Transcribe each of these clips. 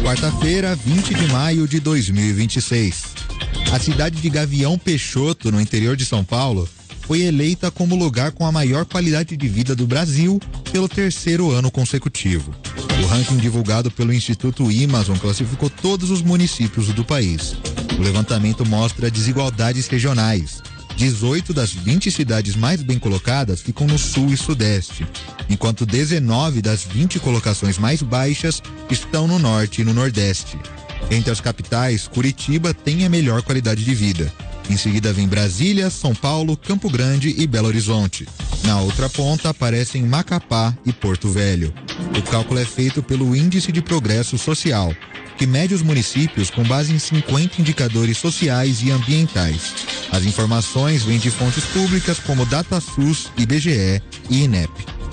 Quarta-feira, 20 de maio de 2026. A cidade de Gavião Peixoto, no interior de São Paulo, foi eleita como lugar com a maior qualidade de vida do Brasil pelo terceiro ano consecutivo. O ranking divulgado pelo Instituto Amazon classificou todos os municípios do país. O levantamento mostra desigualdades regionais. 18 das 20 cidades mais bem colocadas ficam no sul e sudeste, enquanto 19 das 20 colocações mais baixas estão no norte e no nordeste. Entre as capitais, Curitiba tem a melhor qualidade de vida. Em seguida vem Brasília, São Paulo, Campo Grande e Belo Horizonte. Na outra ponta aparecem Macapá e Porto Velho. O cálculo é feito pelo Índice de Progresso Social, que mede os municípios com base em 50 indicadores sociais e ambientais. As informações vêm de fontes públicas como DataSUS, IBGE e INEP.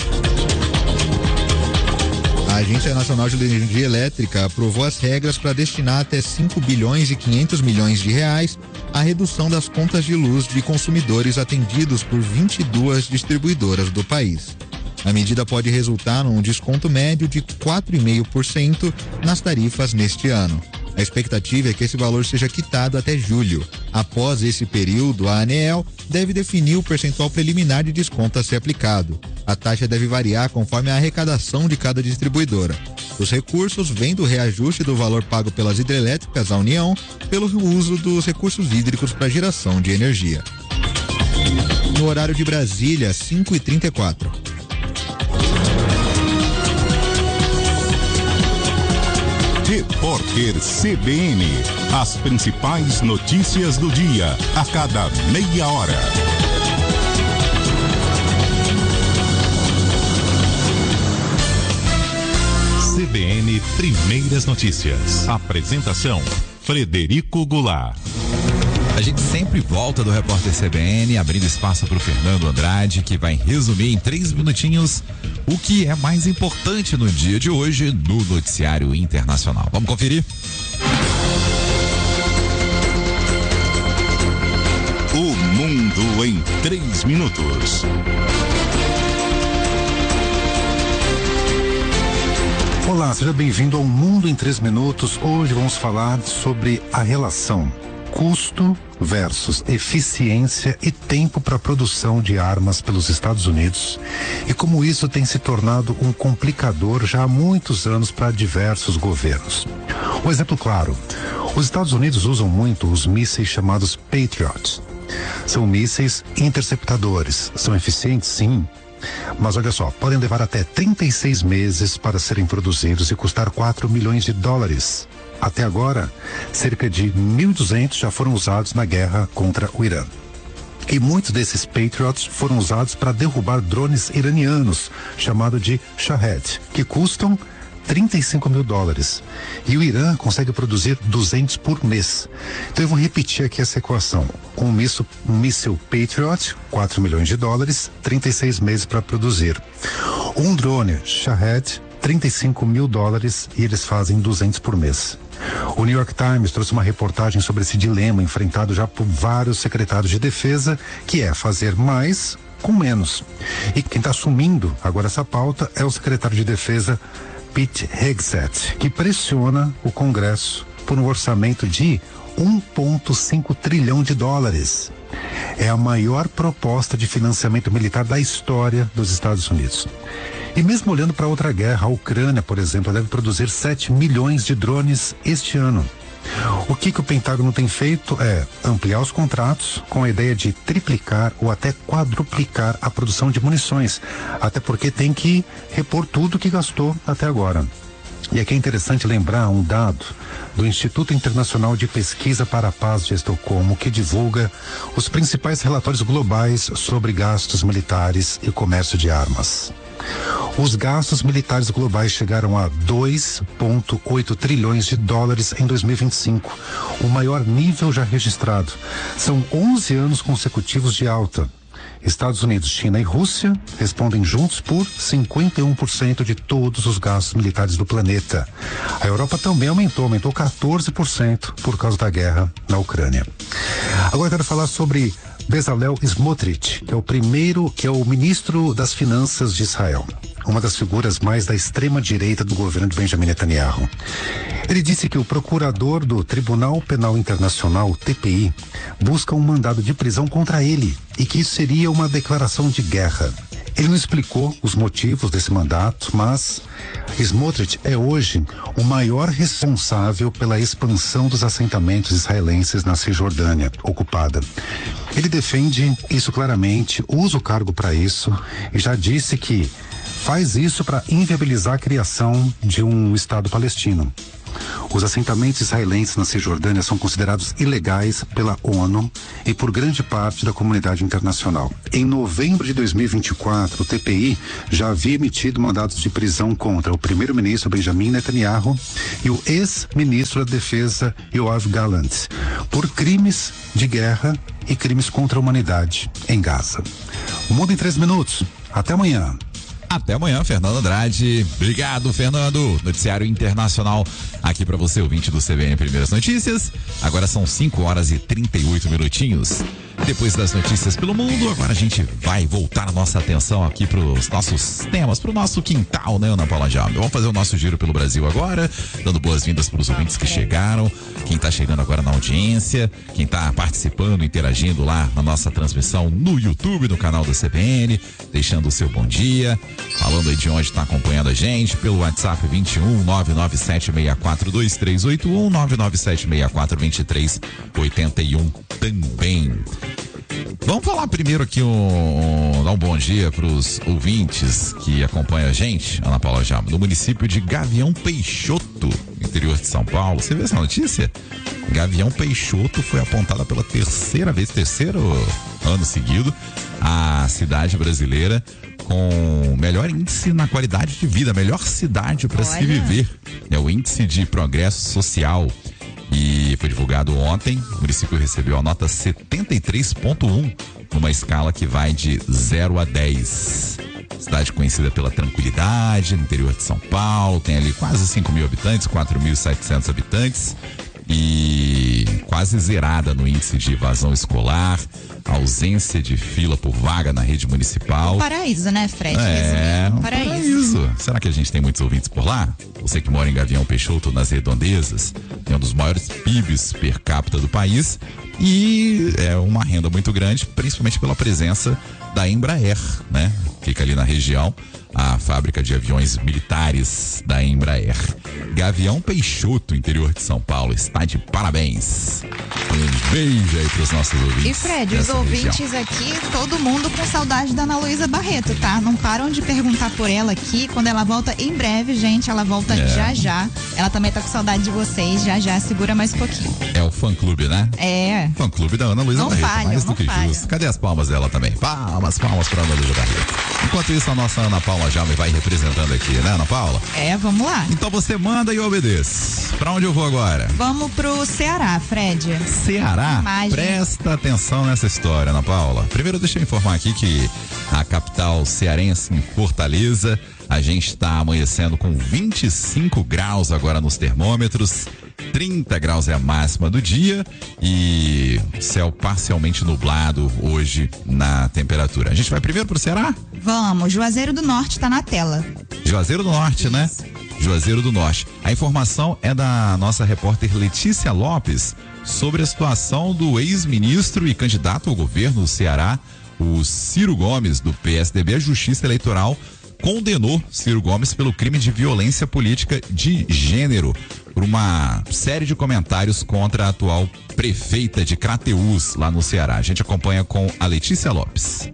A Agência Nacional de Energia Elétrica aprovou as regras para destinar até 5 bilhões e 500 milhões de reais à redução das contas de luz de consumidores atendidos por 22 distribuidoras do país. A medida pode resultar num desconto médio de 4,5% nas tarifas neste ano. A expectativa é que esse valor seja quitado até julho. Após esse período, a ANEEL deve definir o percentual preliminar de desconto a ser aplicado. A taxa deve variar conforme a arrecadação de cada distribuidora. Os recursos vêm do reajuste do valor pago pelas hidrelétricas à União pelo uso dos recursos hídricos para geração de energia. No horário de Brasília, 5h34. Repórter CBN. As principais notícias do dia, a cada meia hora. CBN Primeiras Notícias. Apresentação: Frederico Goulart. A gente sempre volta do Repórter CBN, abrindo espaço para o Fernando Andrade, que vai resumir em 3 minutinhos o que é mais importante no dia de hoje no noticiário internacional. Vamos conferir? O mundo em 3 minutos. Olá, seja bem-vindo ao Mundo em 3 Minutos. Hoje vamos falar sobre a relação custo versus eficiência e tempo para a produção de armas pelos Estados Unidos e como isso tem se tornado um complicador já há muitos anos para diversos governos. Um exemplo claro, os Estados Unidos usam muito os mísseis chamados Patriot. São mísseis interceptadores, são eficientes sim, mas olha só, podem levar até 36 meses para serem produzidos e custar 4 milhões de dólares. Até agora, cerca de 1.200 já foram usados na guerra contra o Irã. E muitos desses Patriots foram usados para derrubar drones iranianos, chamado de Shahed, que custam 35 mil dólares. E o Irã consegue produzir 200 por mês. Então eu vou repetir aqui essa equação. Um míssil Patriot, 4 milhões de dólares, 36 meses para produzir. Um drone Shahed, 35 mil dólares e eles fazem 200 por mês. O New York Times trouxe uma reportagem sobre esse dilema enfrentado já por vários secretários de defesa, que é fazer mais com menos. E quem está assumindo agora essa pauta é o secretário de defesa Pete Hegseth, que pressiona o Congresso por um orçamento de 1,5 trilhão de dólares. É a maior proposta de financiamento militar da história dos Estados Unidos. E mesmo olhando para outra guerra, a Ucrânia, por exemplo, deve produzir 7 milhões de drones este ano. O que o Pentágono tem feito é ampliar os contratos com a ideia de triplicar ou até quadruplicar a produção de munições, até porque tem que repor tudo que gastou até agora. E aqui é interessante lembrar um dado do Instituto Internacional de Pesquisa para a Paz de Estocolmo, que divulga os principais relatórios globais sobre gastos militares e comércio de armas. Os gastos militares globais chegaram a 2,8 trilhões de dólares em 2025, o maior nível já registrado. São 11 anos consecutivos de alta. Estados Unidos, China e Rússia respondem juntos por 51% de todos os gastos militares do planeta. A Europa também aumentou 14% por causa da guerra na Ucrânia. Agora eu quero falar sobre Bezalel Smotrich, que é o ministro das Finanças de Israel, uma das figuras mais da extrema direita do governo de Benjamin Netanyahu. Ele disse que o procurador do Tribunal Penal Internacional, TPI, busca um mandado de prisão contra ele e que isso seria uma declaração de guerra. Ele não explicou os motivos desse mandato, mas Smotrich é hoje o maior responsável pela expansão dos assentamentos israelenses na Cisjordânia ocupada. Ele defende isso claramente, usa o cargo para isso e já disse que faz isso para inviabilizar a criação de um Estado palestino. Os assentamentos israelenses na Cisjordânia são considerados ilegais pela ONU e por grande parte da comunidade internacional. Em novembro de 2024, o TPI já havia emitido mandados de prisão contra o primeiro-ministro Benjamin Netanyahu e o ex-ministro da Defesa Yoav Gallant por crimes de guerra e crimes contra a humanidade em Gaza. O Mundo em 3 minutos. Até amanhã. Até amanhã, Fernando Andrade. Obrigado, Fernando. Noticiário Internacional aqui para você, ouvinte do CBN Primeiras Notícias. Agora são 5h38. Depois das notícias pelo mundo, agora a gente vai voltar a nossa atenção aqui para os nossos temas, para o nosso quintal, né, Ana Paula Jaume? Vamos fazer o nosso giro pelo Brasil agora, dando boas-vindas para os ouvintes que chegaram, quem está chegando agora na audiência, quem está participando, interagindo lá na nossa transmissão no YouTube, no canal da CBN, deixando o seu bom dia, falando aí de onde está acompanhando a gente, pelo WhatsApp 21 997642381, 997642381 também. Vamos falar primeiro aqui, dar um bom dia para os ouvintes que acompanham a gente, Ana Paula Jaume, do município de Gavião Peixoto, interior de São Paulo. Você viu essa notícia? Gavião Peixoto foi apontada pela terceiro ano seguido a cidade brasileira com melhor índice na qualidade de vida, melhor cidade para se viver. É o índice de progresso social. E foi divulgado ontem. O município recebeu a nota 73.1, numa escala que vai de 0 a 10. Cidade conhecida pela tranquilidade, no interior de São Paulo, tem ali quase 5 mil habitantes, 4.700 habitantes, e quase zerada no índice de evasão escolar, ausência de fila por vaga na rede municipal. Paraíso, né, Fred? Paraíso. Será que a gente tem muitos ouvintes por lá? Você que mora em Gavião Peixoto, nas redondezas, tem um dos maiores PIBs per capita do país e é uma renda muito grande, principalmente pela presença da Embraer, né? Fica ali na região a fábrica de aviões militares da Embraer. Gavião Peixoto, interior de São Paulo, está de parabéns. Um beijo aí pros nossos ouvintes. E Fred, os ouvintes aqui, todo mundo com saudade da Ana Luísa Barreto, tá? Não param de perguntar por ela aqui. Quando ela volta em breve, gente, ela volta já. Ela também tá com saudade de vocês, já, segura mais um pouquinho. É o fã-clube, né? É. Fã-clube da Ana Luísa Barreto. Mais do que justo. Cadê as palmas dela também? Palmas pra Ana Luísa Barreto. Enquanto isso, a nossa Ana Paula já me vai representando aqui, né, Ana Paula? Vamos lá. Então você manda e eu obedeço. Pra onde eu vou agora? Vamos pro Ceará, Fred. Ceará? Presta atenção nessa história, Ana Paula. Primeiro, deixa eu informar aqui que a capital cearense, em Fortaleza, a gente está amanhecendo com 25 graus agora nos termômetros. 30 graus é a máxima do dia e céu parcialmente nublado hoje na temperatura. A gente vai primeiro pro Ceará? Vamos, Juazeiro do Norte tá na tela. Juazeiro do Norte, né? Juazeiro do Norte. A informação é da nossa repórter Letícia Lopes sobre a situação do ex-ministro e candidato ao governo do Ceará, o Ciro Gomes, do PSDB. A Justiça Eleitoral condenou Ciro Gomes pelo crime de violência política de gênero por uma série de comentários contra a atual prefeita de Crateús, lá no Ceará. A gente acompanha com a Letícia Lopes.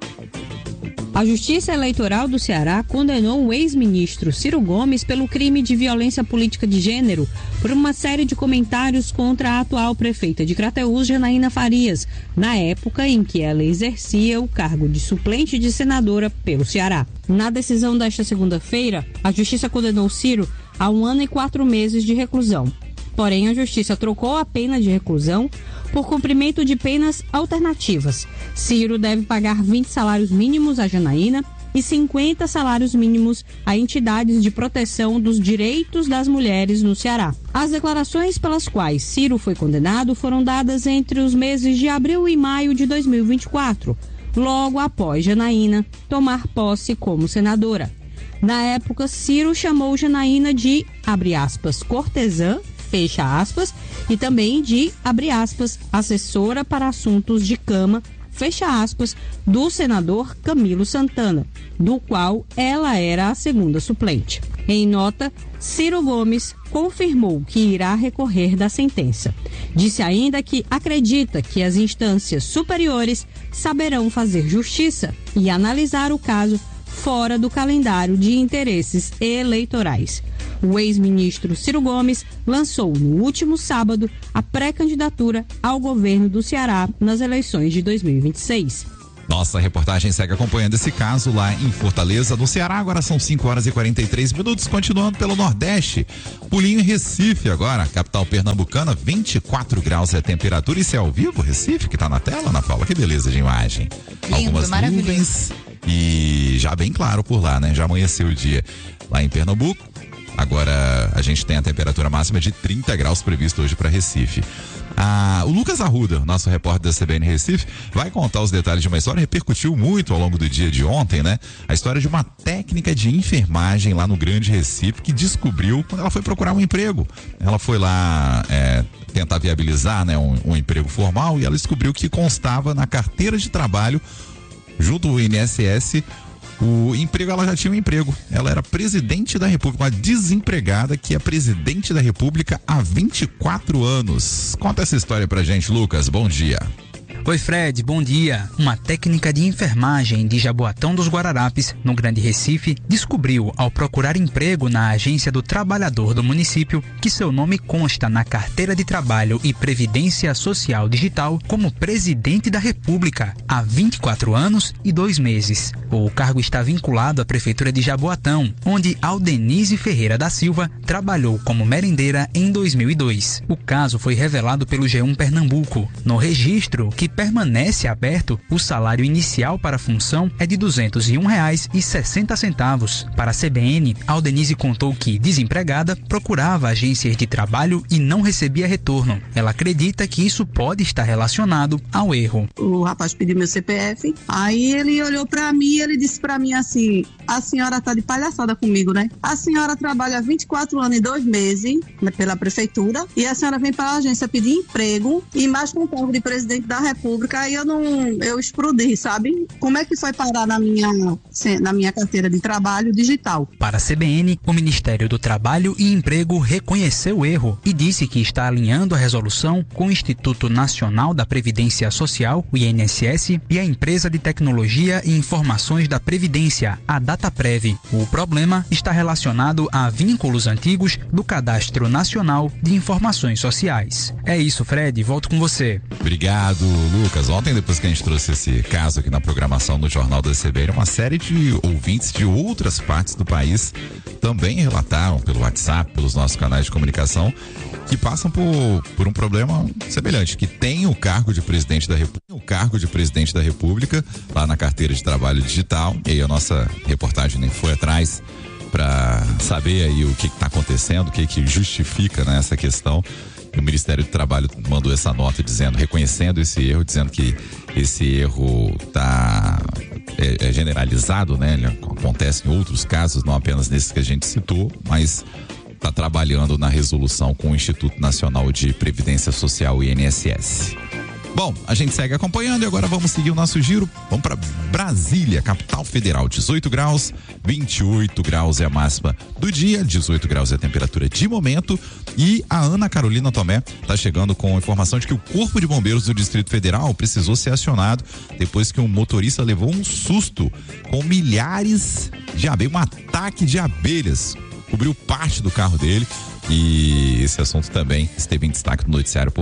A Justiça Eleitoral do Ceará condenou o ex-ministro Ciro Gomes pelo crime de violência política de gênero por uma série de comentários contra a atual prefeita de Crateús, Janaína Farias, na época em que ela exercia o cargo de suplente de senadora pelo Ceará. Na decisão desta segunda-feira, a Justiça condenou Ciro a 1 ano e 4 meses de reclusão. Porém, a Justiça trocou a pena de reclusão por cumprimento de penas alternativas. Ciro deve pagar 20 salários mínimos a Janaína e 50 salários mínimos a entidades de proteção dos direitos das mulheres no Ceará. As declarações pelas quais Ciro foi condenado foram dadas entre os meses de abril e maio de 2024, logo após Janaína tomar posse como senadora. Na época, Ciro chamou Janaína de, abre aspas, cortesã, fecha aspas, e também de, abre aspas, assessora para assuntos de cama, fecha aspas, do senador Camilo Santana, do qual ela era a segunda suplente. Em nota, Ciro Gomes confirmou que irá recorrer da sentença. Disse ainda que acredita que as instâncias superiores saberão fazer justiça e analisar o caso fora do calendário de interesses eleitorais. O ex-ministro Ciro Gomes lançou no último sábado a pré-candidatura ao governo do Ceará nas eleições de 2026. Nossa reportagem segue acompanhando esse caso lá em Fortaleza, no Ceará. Agora são 5h43, continuando pelo Nordeste. Pulinho em Recife agora, capital pernambucana, 24 graus é a temperatura. Isso é ao vivo, Recife, que tá na tela, Ana Paula? Que beleza de imagem. Lindo, algumas nuvens e já bem claro por lá, né? Já amanheceu o dia lá em Pernambuco. Agora a gente tem a temperatura máxima de 30 graus previsto hoje para Recife. O Lucas Arruda, nosso repórter da CBN Recife, vai contar os detalhes de uma história que repercutiu muito ao longo do dia de ontem, né? A história de uma técnica de enfermagem lá no Grande Recife que descobriu quando ela foi procurar um emprego. Ela foi lá tentar viabilizar, né, um emprego formal, e ela descobriu que constava na carteira de trabalho junto ao INSS o emprego. Ela já tinha um emprego, ela era presidente da República, uma desempregada que é presidente da República há 24 anos. Conta essa história pra gente, Lucas, bom dia. Oi Fred, bom dia. Uma técnica de enfermagem de Jaboatão dos Guararapes, no Grande Recife, descobriu ao procurar emprego na Agência do Trabalhador do município que seu nome consta na Carteira de Trabalho e Previdência Social Digital como presidente da República há 24 anos e 2 meses. O cargo está vinculado à Prefeitura de Jaboatão, onde Aldenise Ferreira da Silva trabalhou como merendeira em 2002. O caso foi revelado pelo G1 Pernambuco. No registro, que permanece aberto, o salário inicial para a função é de R$ 201,60. Para a CBN, Aldenise contou que, desempregada, procurava agências de trabalho e não recebia retorno. Ela acredita que isso pode estar relacionado ao erro. O rapaz pediu meu CPF, aí ele olhou para mim e ele disse para mim assim: a senhora tá de palhaçada comigo, né? A senhora trabalha 24 anos e 2 meses, né, pela prefeitura, e a senhora vem para a agência pedir emprego e mais com o cargo de presidente da República. Aí eu explodi, sabe? Como é que foi parar na minha carteira de trabalho digital? Para a CBN, o Ministério do Trabalho e Emprego reconheceu o erro e disse que está alinhando a resolução com o Instituto Nacional da Previdência Social, o INSS, e a Empresa de Tecnologia e Informações da Previdência, a Dataprev. O problema está relacionado a vínculos antigos do Cadastro Nacional de Informações Sociais. É isso, Fred, volto com você. Obrigado, Lucas. Ontem, depois que a gente trouxe esse caso aqui na programação do Jornal da CBN, uma série de ouvintes de outras partes do país também relataram pelo WhatsApp, pelos nossos canais de comunicação, que passam por um problema semelhante, que tem o cargo de presidente da República, lá na carteira de trabalho digital. E aí a nossa reportagem nem foi atrás para saber aí o que está acontecendo, o que justifica, né, essa questão. O Ministério do Trabalho mandou essa nota reconhecendo esse erro, dizendo que esse erro é generalizado, né? Ele acontece em outros casos, não apenas nesses que a gente citou, mas está trabalhando na resolução com o Instituto Nacional de Previdência Social, INSS. Bom, a gente segue acompanhando e agora vamos seguir o nosso giro. Vamos para Brasília, capital federal, 18 graus, 28 graus é a máxima do dia, 18 graus é a temperatura de momento. E a Ana Carolina Tomé está chegando com a informação de que o Corpo de Bombeiros do Distrito Federal precisou ser acionado depois que um motorista levou um susto com milhares de abelhas, um ataque de abelhas. Cobriu parte do carro dele e esse assunto também esteve em destaque no noticiário por lá.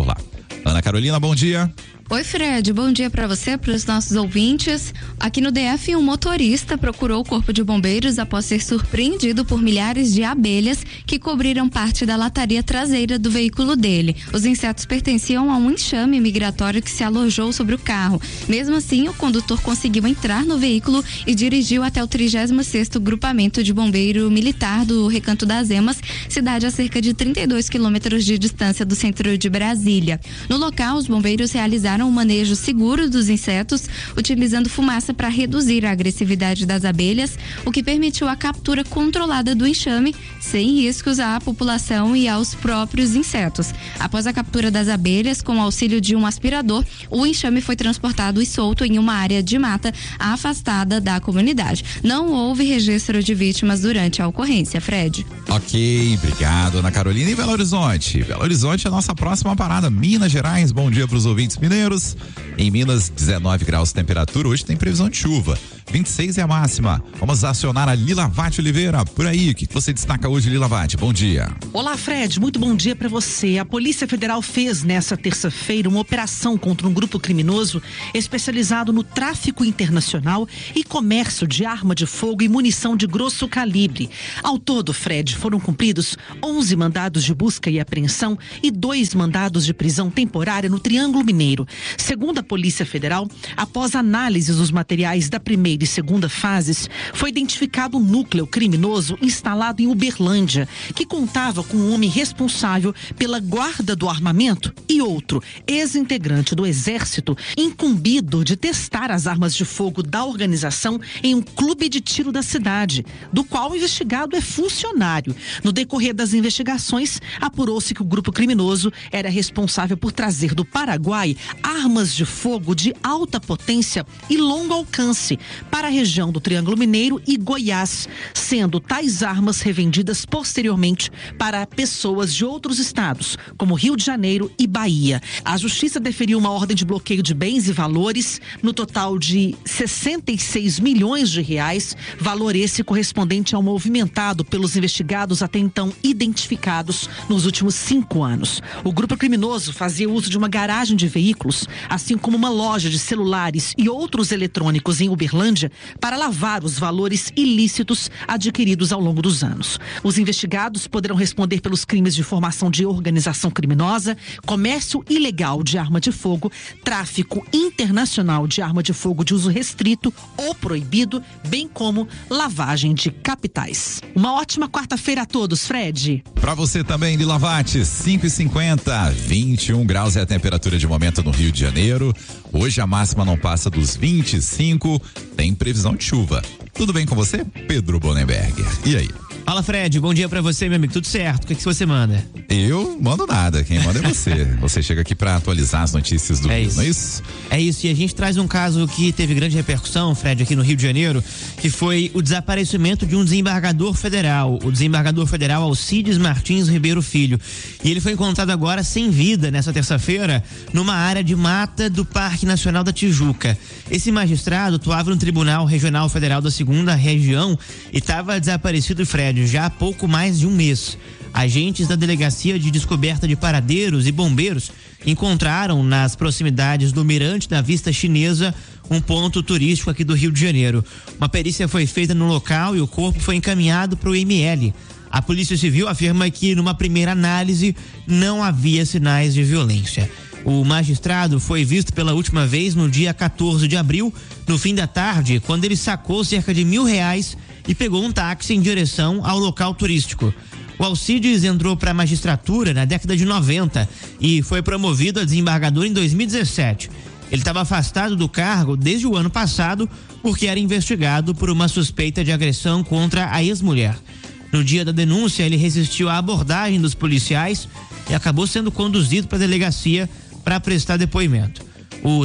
Ana Carolina, bom dia. Oi, Fred, bom dia para você, para os nossos ouvintes. Aqui no DF, um motorista procurou o corpo de bombeiros após ser surpreendido por milhares de abelhas que cobriram parte da lataria traseira do veículo dele. Os insetos pertenciam a um enxame migratório que se alojou sobre o carro. Mesmo assim, o condutor conseguiu entrar no veículo e dirigiu até o 36º Grupamento de Bombeiro Militar do Recanto das Emas, cidade a cerca de 32 quilômetros de distância do centro de Brasília. No local, os bombeiros realizaram um manejo seguro dos insetos, utilizando fumaça para reduzir a agressividade das abelhas, o que permitiu a captura controlada do enxame, sem riscos à população e aos próprios insetos. Após a captura das abelhas, com o auxílio de um aspirador, o enxame foi transportado e solto em uma área de mata afastada da comunidade. Não houve registro de vítimas durante a ocorrência, Fred. Ok, obrigado, Ana Carolina. E Belo Horizonte? Belo Horizonte é a nossa próxima parada, Minas Gerais. Bom dia para os ouvintes mineiros. Em Minas, 19 graus de temperatura. Hoje tem previsão de chuva. 26 é a máxima. Vamos acionar a Lilavate Oliveira. Por aí, o que você destaca hoje, Lilavate? Bom dia. Olá, Fred. Muito bom dia para você. A Polícia Federal fez nessa terça-feira uma operação contra um grupo criminoso especializado no tráfico internacional e comércio de arma de fogo e munição de grosso calibre. Ao todo, Fred, foram cumpridos 11 mandados de busca e apreensão e 2 mandados de prisão temporária no Triângulo Mineiro. Segundo a Polícia Federal, após análise dos materiais da primeira e segunda fases, foi identificado um núcleo criminoso instalado em Uberlândia, que contava com um homem responsável pela guarda do armamento e outro, ex-integrante do Exército, incumbido de testar as armas de fogo da organização em um clube de tiro da cidade, do qual o investigado é funcionário. No decorrer das investigações, apurou-se que o grupo criminoso era responsável por trazer do Paraguai armas de fogo de alta potência e longo alcance para a região do Triângulo Mineiro e Goiás, sendo tais armas revendidas posteriormente para pessoas de outros estados, como Rio de Janeiro e Bahia. A Justiça deferiu uma ordem de bloqueio de bens e valores no total de 66 milhões de reais, valor esse correspondente ao movimentado pelos investigados até então identificados nos últimos 5 anos. O grupo criminoso fazia uso de uma garagem de veículos, assim como uma loja de celulares e outros eletrônicos em Uberlândia, para lavar os valores ilícitos adquiridos ao longo dos anos. Os investigados poderão responder pelos crimes de formação de organização criminosa, comércio ilegal de arma de fogo, tráfico internacional de arma de fogo de uso restrito ou proibido, bem como lavagem de capitais. Uma ótima quarta-feira a todos, Fred. Para você também, Lilavate, 5h50, 21 graus é a temperatura de momento no Rio de Janeiro. Hoje a máxima não passa dos 25, tem previsão de chuva. Tudo bem com você, Pedro Bonenberger? E aí? Fala, Fred, bom dia pra você, meu amigo, tudo certo, o que você manda? Eu mando nada, quem manda é você. Você chega aqui pra atualizar as notícias do Rio, não é isso? É isso, e a gente traz um caso que teve grande repercussão, Fred, aqui no Rio de Janeiro, que foi o desaparecimento de um desembargador federal, o desembargador federal Alcides Martins Ribeiro Filho. E ele foi encontrado agora sem vida nessa terça-feira numa área de mata do Parque Nacional da Tijuca. Esse magistrado atuava no Tribunal Regional Federal da 2ª Região e estava desaparecido, Fred, já há pouco mais de um mês. Agentes da Delegacia de Descoberta de Paradeiros e bombeiros encontraram nas proximidades do Mirante da Vista Chinesa, um ponto turístico aqui do Rio de Janeiro. Uma perícia foi feita no local e o corpo foi encaminhado para o IML. A Polícia Civil afirma que, numa primeira análise, não havia sinais de violência. O magistrado foi visto pela última vez no dia 14 de abril, no fim da tarde, quando ele sacou cerca de R$1.000 e pegou um táxi em direção ao local turístico. O Alcides entrou para a magistratura na década de 90 e foi promovido a desembargador em 2017. Ele estava afastado do cargo desde o ano passado porque era investigado por uma suspeita de agressão contra a ex-mulher. No dia da denúncia, ele resistiu à abordagem dos policiais e acabou sendo conduzido para a delegacia para prestar depoimento. O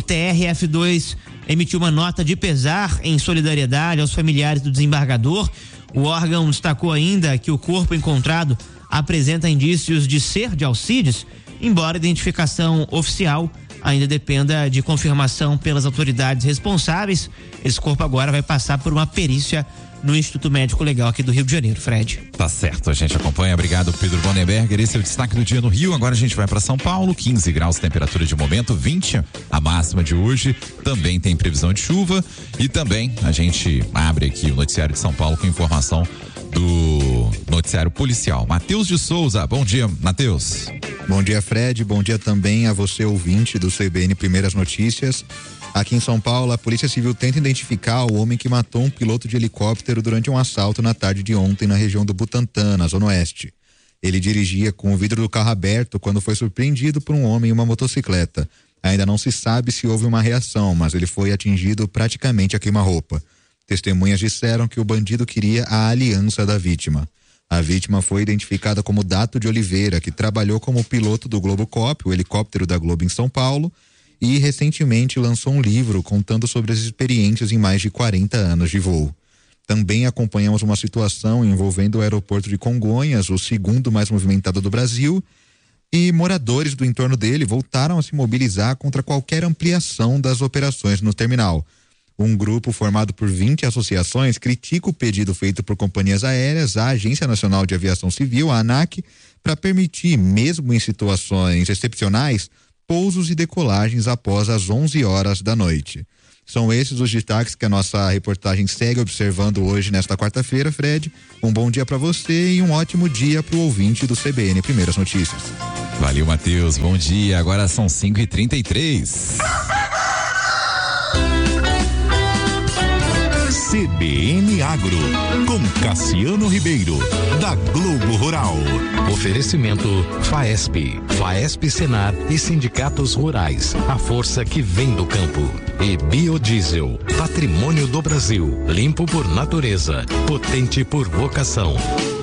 TRF2 emitiu uma nota de pesar em solidariedade aos familiares do desembargador. O órgão destacou ainda que o corpo encontrado apresenta indícios de ser de Alcides, embora a identificação oficial ainda dependa de confirmação pelas autoridades responsáveis. Esse corpo agora vai passar por uma perícia no Instituto Médico Legal aqui do Rio de Janeiro, Fred. Tá certo, a gente acompanha. Obrigado, Pedro Bonenberger. Esse é o destaque do dia no Rio. Agora a gente vai para São Paulo, 15 graus, temperatura de momento, 20 a máxima de hoje. Também tem previsão de chuva e também a gente abre aqui o noticiário de São Paulo com informação do noticiário policial. Matheus de Souza, bom dia, Matheus. Bom dia, Fred, bom dia também a você, ouvinte do CBN Primeiras Notícias. Aqui em São Paulo, a Polícia Civil tenta identificar o homem que matou um piloto de helicóptero durante um assalto na tarde de ontem na região do Butantã, na Zona Oeste. Ele dirigia com o vidro do carro aberto quando foi surpreendido por um homem em uma motocicleta. Ainda não se sabe se houve uma reação, mas ele foi atingido praticamente a queima-roupa. Testemunhas disseram que o bandido queria a aliança da vítima. A vítima foi identificada como Dato de Oliveira, que trabalhou como piloto do Globocop, o helicóptero da Globo em São Paulo, e recentemente lançou um livro contando sobre as experiências em mais de 40 anos de voo. Também acompanhamos uma situação envolvendo o aeroporto de Congonhas, o segundo mais movimentado do Brasil, e moradores do entorno dele voltaram a se mobilizar contra qualquer ampliação das operações no terminal. Um grupo formado por 20 associações critica o pedido feito por companhias aéreas à Agência Nacional de Aviação Civil, a ANAC, para permitir, mesmo em situações excepcionais, pousos e decolagens após as 11 horas da noite. São esses os destaques que a nossa reportagem segue observando hoje, nesta quarta-feira, Fred. Um bom dia para você e um ótimo dia para o ouvinte do CBN Primeiras Notícias. Valeu, Matheus. Bom dia. Agora são 5h33. CBN Agro, com Cassiano Ribeiro, da Globo Rural. Oferecimento FAESP, FAESP Senar e sindicatos rurais. A força que vem do campo. E Biodiesel, patrimônio do Brasil. Limpo por natureza, potente por vocação.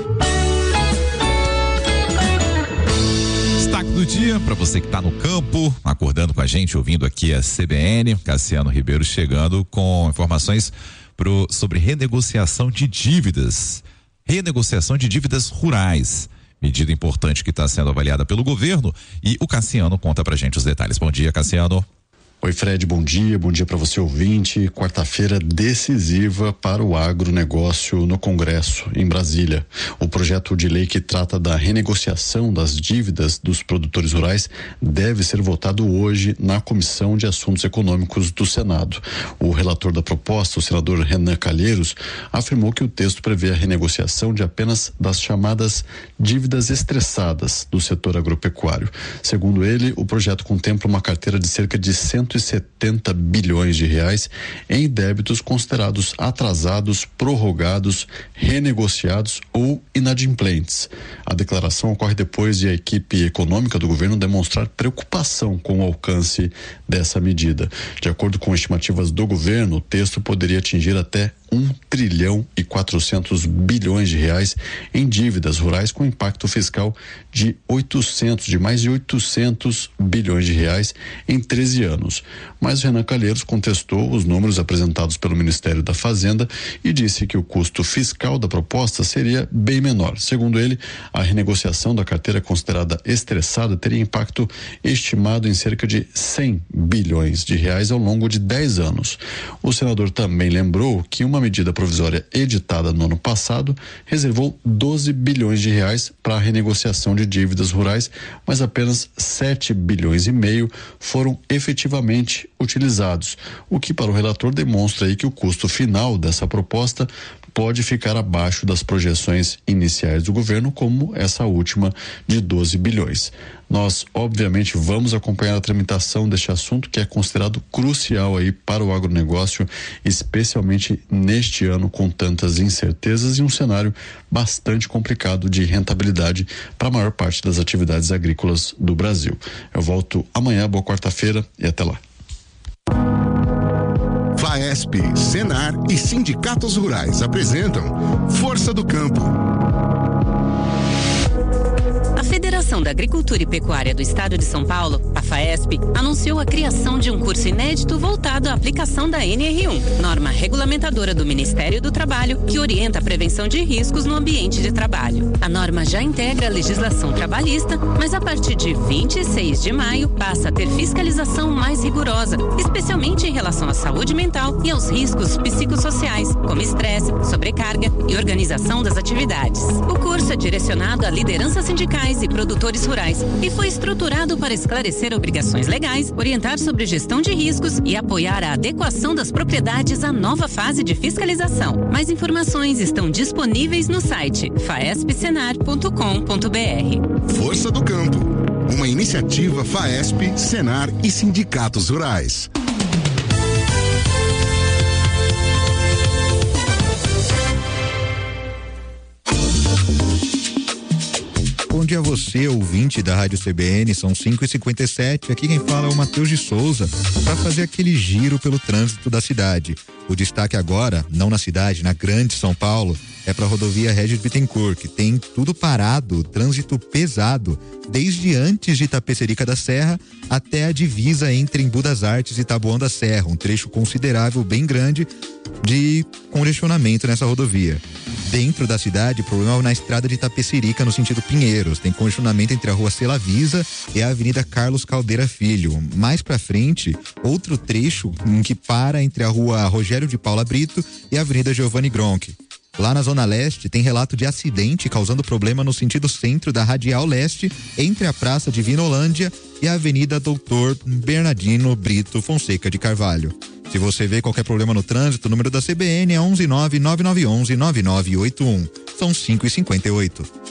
Destaque do dia para você que está no campo, acordando com a gente, ouvindo aqui a CBN. Cassiano Ribeiro chegando com informações sobre renegociação de dívidas. Renegociação de dívidas rurais. Medida importante que está sendo avaliada pelo governo, e o Cassiano conta pra gente os detalhes. Bom dia, Cassiano. Oi, Fred, bom dia para você, ouvinte. Quarta-feira decisiva para o agronegócio no Congresso, em Brasília. O projeto de lei que trata da renegociação das dívidas dos produtores rurais deve ser votado hoje na Comissão de Assuntos Econômicos do Senado. O relator da proposta, o senador Renan Calheiros, afirmou que o texto prevê a renegociação de apenas das chamadas dívidas estressadas do setor agropecuário. Segundo ele, o projeto contempla uma carteira de cerca de 170 bilhões de reais em débitos considerados atrasados, prorrogados, renegociados ou inadimplentes. A declaração ocorre depois de a equipe econômica do governo demonstrar preocupação com o alcance dessa medida. De acordo com estimativas do governo, o texto poderia atingir até 1 trilhão e 400 bilhões de reais em dívidas rurais, com impacto fiscal de mais de 800 bilhões de reais em 13 anos. Mas Renan Calheiros contestou os números apresentados pelo Ministério da Fazenda e disse que o custo fiscal da proposta seria bem menor. Segundo ele, a renegociação da carteira considerada estressada teria impacto estimado em cerca de 100 bilhões de reais ao longo de 10 anos. O senador também lembrou que uma medida provisória editada no ano passado reservou 12 bilhões de reais para a renegociação de dívidas rurais, mas apenas 7 bilhões e meio foram efetivamente utilizados, o que para o relator demonstra aí que o custo final dessa proposta pode ficar abaixo das projeções iniciais do governo, como essa última de 12 bilhões. Nós, obviamente, vamos acompanhar a tramitação deste assunto, que é considerado crucial aí para o agronegócio, especialmente neste ano com tantas incertezas e um cenário bastante complicado de rentabilidade para a maior parte das atividades agrícolas do Brasil. Eu volto amanhã, boa quarta-feira e até lá. FAESP, Senar e sindicatos rurais apresentam Força do Campo. A Federação Confederação da Agricultura e Pecuária do Estado de São Paulo, a FAESP, anunciou a criação de um curso inédito voltado à aplicação da NR1, norma regulamentadora do Ministério do Trabalho, que orienta a prevenção de riscos no ambiente de trabalho. A norma já integra a legislação trabalhista, mas a partir de 26 de maio passa a ter fiscalização mais rigorosa, especialmente em relação à saúde mental e aos riscos psicossociais, como estresse, sobrecarga e organização das atividades. O curso é direcionado a lideranças sindicais e produtores rurais e foi estruturado para esclarecer obrigações legais, orientar sobre gestão de riscos e apoiar a adequação das propriedades à nova fase de fiscalização. Mais informações estão disponíveis no site faespsenar.com.br. Força do Campo, uma iniciativa FAESP, Senar e sindicatos rurais. Bom dia a você, ouvinte da Rádio CBN, são 5h57. Aqui quem fala é o Matheus de Souza, para fazer aquele giro pelo trânsito da cidade. O destaque agora, não na cidade, na grande São Paulo, é para a rodovia Regis Bittencourt, que tem tudo parado, trânsito pesado, desde antes de Itapecerica da Serra até a divisa entre Embu das Artes e Taboão da Serra, um trecho considerável, bem grande, de congestionamento nessa rodovia. Dentro da cidade, problema na estrada de Itapecerica, no sentido Pinheiros. Tem congestionamento entre a rua Celavisa e a Avenida Carlos Caldeira Filho. Mais pra frente, outro trecho em que para entre a rua Rogério de Paula Brito e a Avenida Giovanni Gronchi. Lá na Zona Leste, tem relato de acidente causando problema no sentido centro da Radial Leste, entre a Praça de Vinolândia e a Avenida Doutor Bernardino Brito Fonseca de Carvalho. Se você vê qualquer problema no trânsito, o número da CBN é 11999119981. São 5h58.